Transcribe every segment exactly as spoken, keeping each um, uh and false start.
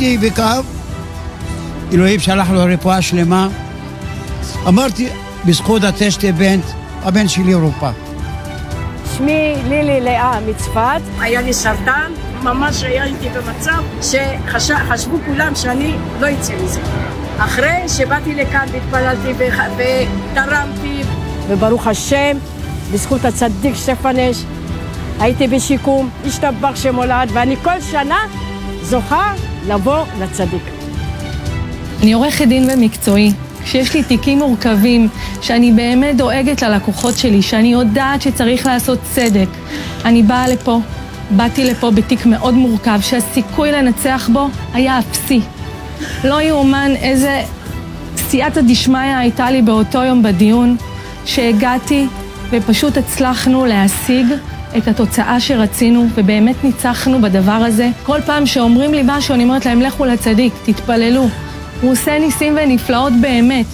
בכיתי וכאב, אלוהים שלח לו רפואה שלמה. אמרתי, בזכות הטשטי בנט, הבן שלי אירופה. שמי לילי לאה מצפת, היה לי סרטן, ממש היה איתי במצב שחשבו כולם שאני לא אצא מזה. אחרי שבאתי לכאן והתפללתי ותרמתי, וברוך השם, בזכות הצדיק שטפנש, הייתי בשיקום, השתבח שמולד, ואני כל שנה זוכה לבוא לצדיק. אני עורכת דין במקצועי. כשיש לי תיקים מורכבים, שאני באמת דואגת ללקוחות שלי, שאני יודעת שצריך לעשות צדק, אני באה לפה, באתי לפה בתיק מאוד מורכב, שהסיכוי לנצח בו היה אפסי. לא יאומן איזה סייעתא דשמיא הייתה לי באותו יום בדיון, שהגעתי ופשוט הצלחנו להשיג את התוצאה שרצינו, ובאמת ניצחנו בדבר הזה. כל פעם שאומרים לי משהו, אני אומרת להם, לכו לצדיק, תתפללו. הוא עושה ניסים ונפלאות באמת.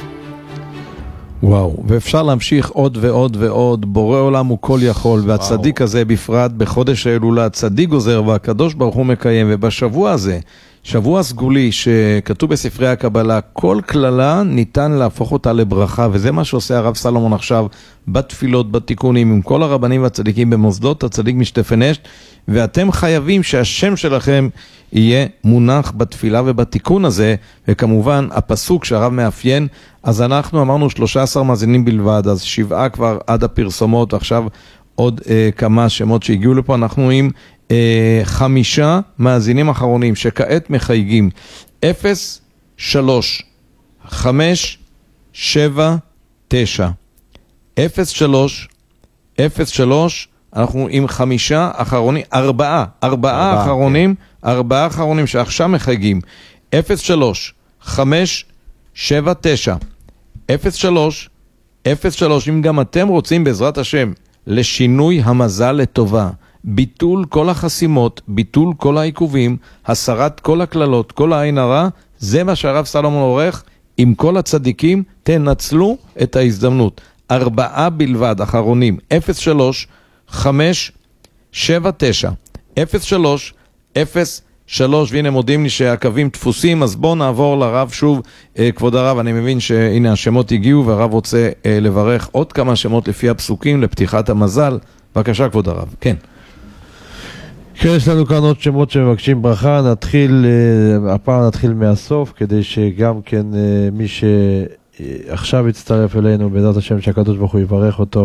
וואו, ואפשר להמשיך עוד ועוד ועוד. בורא עולם הוא כל יכול, והצדיק וואו. הזה בפרט בחודש האלולה, הצדיק גוזר והקדוש ברוך הוא מקיים. ובשבוע הזה, שבוע סגולי שכתוב בספרי הקבלה, כל כללה ניתן להפוך אותה לברכה, וזה מה שעושה הרב סלומון עכשיו בתפילות, בתיקונים, עם כל הרבנים והצדיקים במוסדות הצדיק משטפנש, ואתם חייבים שהשם שלכם יהיה מונח בתפילה ובתיקון הזה, וכמובן הפסוק שהרב מאפיין. אז אנחנו אמרנו שלושה עשר מאזינים בלבד, אז שבעה כבר עד הפרסומות, עכשיו עוד אה, כמה שמות שהגיעו לפה. אנחנו עם אה, חמישה מאזינים אחרונים שכעת מחייגים אפס שלוש חמש שבע תשע אפס שלוש אפס שלוש. אנחנו עם חמישה אחרונים, ארבעה, ארבעה ארבע, אחרונים, כן. ארבעה אחרונים שעכשיו מחייגים אפס שלוש חמש שבע תשע אפס שלוש אפס שלוש. אם גם אתם רוצים בעזרת השם לשינוי המזל לטובה, ביטול כל החסימות, ביטול כל העיכובים, הסרת כל הכללות, כל העין הרע, זה מה שהרב סלומון עורך עם כל הצדיקים. תנצלו את ההזדמנות. ארבעה בלבד אחרונים, אפס שלוש חמש שבע תשע אפס שלוש אפס שלוש. והנה מודיעים לי שהקווים דפוסים, אז בואו נעבור לרב שוב. כבוד הרב, אני מבין שהנה השמות הגיעו והרב רוצה לברך עוד כמה שמות לפי הפסוקים לפתיחת המזל. בבקשה כבוד הרב. כן. כן, יש לנו כאן עוד שמות שמבקשים ברכה. נתחיל, הפעם נתחיל מהסוף, כדי שגם כן מי שעכשיו יצטרף אלינו, בעזרת השם שהקדוש ברוך הוא יברך אותו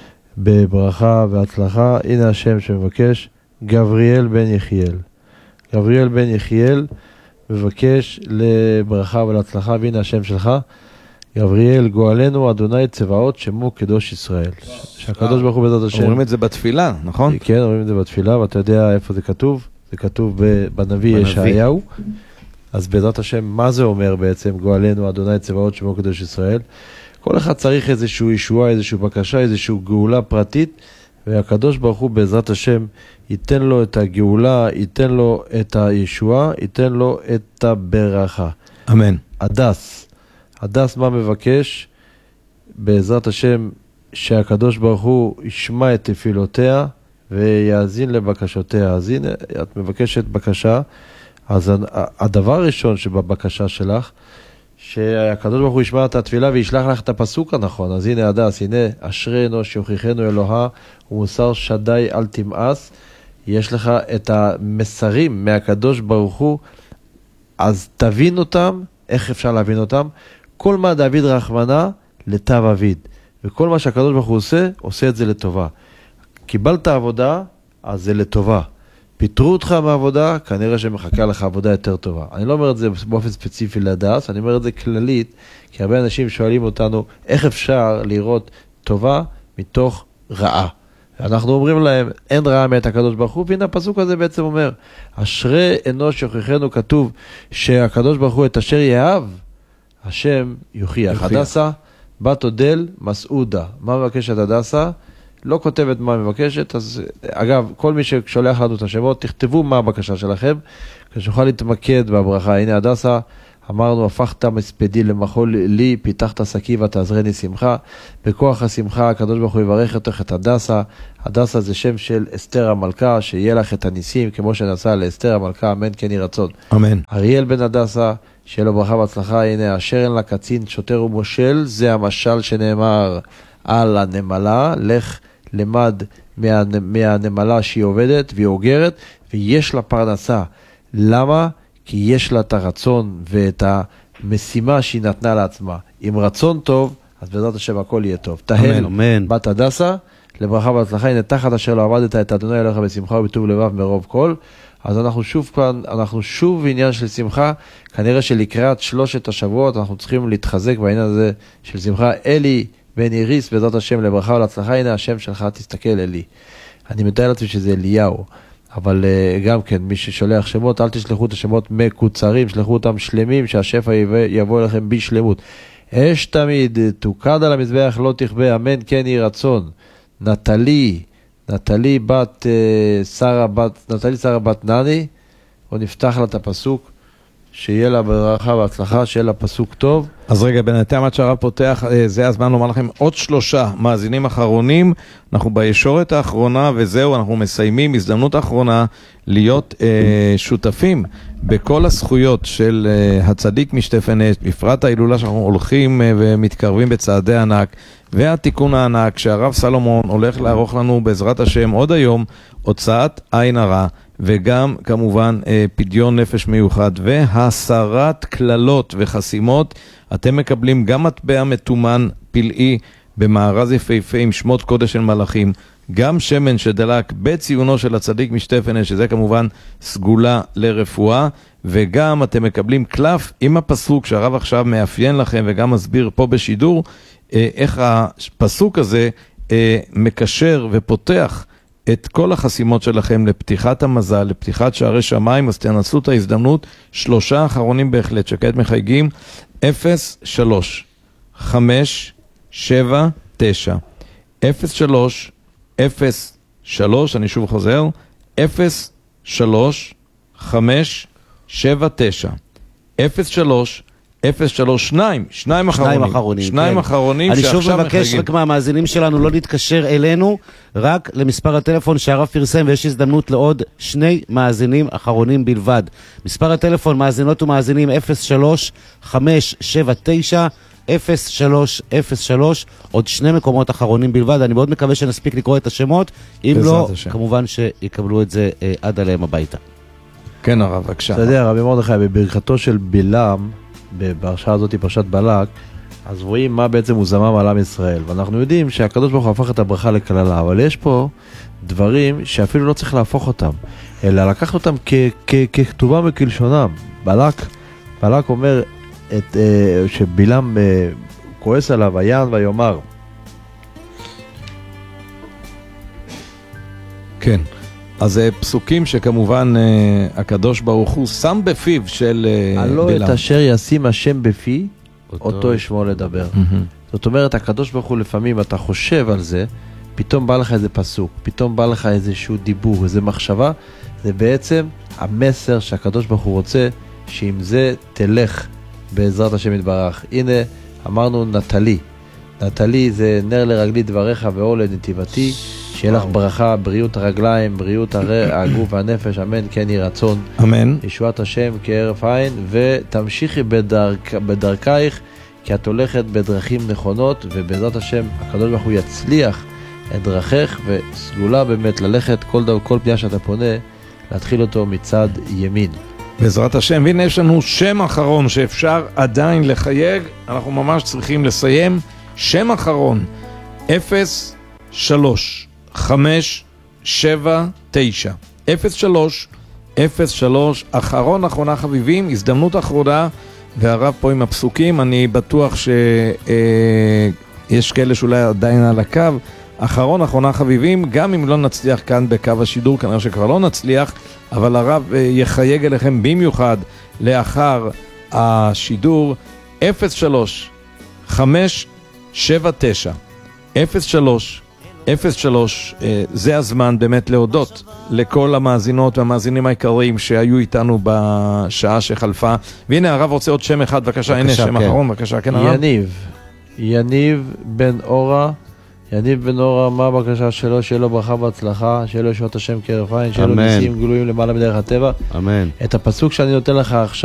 בברכה והצלחה. הנה השם שמבקש, גבריאל בן יחיאל. גבריאל בן יחיאל מבקש לברכה ולהצלחה, והנה השם שלך, גבריאל, גואלנו אדוני צבאות שמו קדוש ישראל. שהקדוש ברוך הוא בעזרת השם. אומרים את זה בתפילה, נכון? כן, אומרים את זה בתפילה, ואתה יודע איפה זה כתוב? זה כתוב בנביא ישעיהו. אז בעזרת השם, מה זה אומר בעצם, גואלנו אדוני צבאות שמו קדוש ישראל? כל אחד צריך איזשהו ישועה, איזשהו בקשה, איזשהו גאולה פרטית, והקדוש ברוך הוא בעזרת השם ייתן לו את הגאולה, ייתן לו את הישועה, ייתן לו את הברכה. אמן. הדס. הדס מה מבקש? בעזרת השם שהקדוש ברוך הוא ישמע את תפילותיה ויאזין לבקשותיה. אז הנה, את מבקשת בקשה, אז הדבר הראשון שבבקשה שלך, שהקדוש ברוך הוא ישמע את התפילה וישלח לך את הפסוק הנכון. אז הנה הדס, הנה אשרי אנוש שיוכיחנו אלוהה ומוסר שדי אל תמאס. יש לך את המסרים מהקדוש ברוך הוא, אז תבין אותם. איך אפשר להבין אותם? כל מה דוד רחמנה לטב אביד, וכל מה שהקדוש ברוך הוא עושה, עושה את זה לטובה. קיבלת עבודה, אז זה לטובה. פיתרו אותך מהעבודה, כנראה שמחכה לך עבודה יותר טובה. אני לא אומר את זה באופן ספציפי לדעת, אני אומר את זה כללית, כי הרבה אנשים שואלים אותנו, איך אפשר לראות טובה מתוך רעה? אנחנו אומרים להם, אין רעה מאת הקדוש ברוך הוא, והנה הפסוק הזה בעצם אומר, אשרי אנוש יוכיחנו, כתוב שהקדוש ברוך הוא את אשר יאהב, השם יוכיח. הדסה, בת אודל, מסעודה. מה מבקשת הדסה? לא כותבת מה מבקשת, אז אגב, כל מי ששולח לנו את השמות, תכתבו מה הבקשה שלכם, כשנוכל להתמקד בברכה. הנה הדסה, אמרנו, הפכת מספדי למחול לי, פיתחת שקי ותעזרני שמחה. בכוח השמחה, הקדוש ברוך הוא יברך אותך את הדסה. הדסה זה שם של אסתר המלכה, שיהיה לך את הניסים, כמו שנעשה לאסתר המלכה, אמן כן יהי רצון. אמן. אריאל בן הדסה, שיהיה לו ברכה והצלחה. הנה, אשר אין לה קצין, שוטר ומושל, זה המשל שנאמר על הנמלה, לך למד מה, מהנמלה שהיא עובדת והיא אוגרת, ויש לה פרנסה. למה? כי יש לה את הרצון ואת המשימה שהיא נתנה לעצמה. עם רצון טוב, אז בעזרת השם הכל יהיה טוב. תהל, בת הדסה, לברכה והצלחה, הנה תחת אשר לא עבדת את אדוני אליך בשמחה ובטוב לבב מרוב כל. אז אנחנו שוב כאן, אנחנו שוב בעניין של שמחה, כנראה שלקראת שלושת השבועות, אנחנו צריכים להתחזק בעניין הזה של שמחה. אלי בן איריס, בעזרת השם לברכה ולהצלחה, הנה השם שלך, תסתכל אלי. אני מתאר לעצמי שזה אליהו. אבל uh, גם כן, מי ששולח שמות, אל תשלחו את השמות מקוצרים, שלחו אותם שלמים, שהשפע יבוא אליכם בשלמות. אש תמיד, תוקד על המזבח, לא תכבה, אמן כן יהי רצון. נטלי, נטלי בת uh, שרה בת, נטלי שרה בת נני, או נפתח לה את הפסוק, שיהיה לה ברכה והצלחה, שיהיה לה פסוק טוב. אז רגע, בינתיים עד שהרב פותח, זה הזמן לומר לכם עוד שלושה מאזינים אחרונים, אנחנו בישורת האחרונה וזהו, אנחנו מסיימים, הזדמנות האחרונה להיות אה, שותפים בכל הזכויות של אה, הצדיק משטפן אש, בפרט ההילולה שאנחנו הולכים אה, ומתקרבים בצעדי ענק, והתיקון הענק שהרב סלומון הולך לערוך לנו בעזרת השם עוד היום, הוצאת עין הרע, וגם כמובן פדיון נפש מיוחד והסרת כללות וחסימות. אתם מקבלים גם מטבע מתומן פלאי במארז יפהפה עם שמות קודש של מלאכים, גם שמן שדלק בציונו של הצדיק משטפן אש, שזה כמובן סגולה לרפואה, וגם אתם מקבלים קלף עם הפסוק שהרב עכשיו מאפיין לכם וגם מסביר פה בשידור איך הפסוק הזה מקשר ופותח את כל החסימות שלכם לפתיחת המזל, לפתיחת שערי שמיים. אז תנסו את ההזדמנות. שלושה אחרונים בהחלט שכעת מחייגים אפס שלוש חמש שבע תשע אפס שלוש אפס שלוש, אני שוב חוזר, אפס שלוש חמש שבע תשע אפס שלוש אפס שלוש שניים, שניים אחרונים, שניים אחרונים, שניים כן. אחרונים אני שעכשיו שוב מבקש מחייגים. רק מהמאזינים שלנו לא להתקשר אלינו, רק למספר הטלפון שהרב פרסם, ויש הזדמנות לעוד שני מאזינים אחרונים בלבד. מספר הטלפון, מאזינות ומאזינים אפס שלוש חמש שבע תשע אפס שלוש אפס שלוש, עוד שני מקומות אחרונים בלבד. אני מאוד מקווה שנספיק לקרוא את השמות, אם לא, השם. כמובן שיקבלו את זה אה, עד עליהם הביתה. כן הרב, בבקשה. אתה יודע, רבי מרדכי, בברכתו של בלעם, בפרשה הזאת, פרשת בלק, אז רואים מה בעצם הוא זמם על עם ישראל. ואנחנו יודעים שהקדוש ברוך הוא הפך את הברכה לכללה, אבל יש פה דברים שאפילו לא צריך להפוך אותם, אלא לקחת אותם ככתובם וכלשונם. בלק, בלק אומר את, שבלעם כועס עליו, היען ויאמר. כן. אז זה פסוקים שכמובן uh, הקדוש ברוך הוא שם בפיו של uh, הלא בלעם. את אשר ישים השם בפי, אותו, אותו ישמור לדבר. Mm-hmm. זאת אומרת, הקדוש ברוך הוא לפעמים, אתה חושב על זה, פתאום בא לך איזה פסוק, פתאום בא לך איזשהו דיבור, איזו מחשבה, זה בעצם המסר שהקדוש ברוך הוא רוצה, שעם זה תלך בעזרת השם יתברך. הנה, אמרנו נטלי. נטלי זה נר לרגלי דבריך ואור לנתיבתי, שיהיה לך ברכה, בריאות הרגליים, בריאות הגוף והנפש, אמן כן יהי רצון. אמן. ישועת השם כהרף עין, ותמשיכי בדרכ, בדרכייך, כי את הולכת בדרכים נכונות, ובעזרת השם הקדוש ברוך הוא יצליח את דרכך, וסגולה באמת ללכת כל, דבר, כל פנייה שאתה פונה, להתחיל אותו מצד ימין. בעזרת השם. והנה יש לנו שם אחרון שאפשר עדיין לחייג, אנחנו ממש צריכים לסיים. שם אחרון, אפס שלוש חמש שבע תשע אפס שלוש אפס שלוש, אחרון אחרונה חביבים, הזדמנות אחרונה, והרב פה עם הפסוקים. אני בטוח שיש כאלה שאולי עדיין על הקו. אחרון אחרונה חביבים, גם אם לא נצליח כאן בקו השידור, כנראה שכבר לא נצליח, אבל הרב יחייג אליכם במיוחד לאחר השידור. אפס שלוש חמש שבע תשע אפס שלוש אפס שלוש, זה הזמן באמת להודות לכל המאזינות והמאזינים העיקריים שהיו איתנו בשעה שחלפה. והנה הרב רוצה עוד שם אחד, בבקשה, הנה שם אחרון, בבקשה, כן הרב? יניב, יניב בן אורה. יניב בן אורה, מה הבקשה שלו? שיהיה לו ברכה והצלחה, שיהיה לו ישועות השם כהרף עין, שיהיה לו ניסים גלויים למעלה מדרך הטבע. אמן. את הפסוק שאני נותן לך עכשיו